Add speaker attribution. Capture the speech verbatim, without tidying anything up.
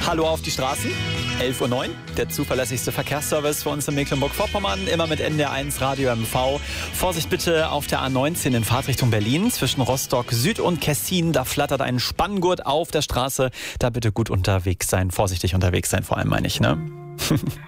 Speaker 1: Hallo auf die Straßen. elf Uhr neun, der zuverlässigste Verkehrsservice für uns in Mecklenburg-Vorpommern. Immer mit N D R eins Radio M V. Vorsicht bitte auf der A neunzehn in Fahrtrichtung Berlin. Zwischen Rostock Süd und Kessin. Da flattert ein Spanngurt auf der Straße. Da bitte gut unterwegs sein. Vorsichtig unterwegs sein vor allem, meine ich, ne?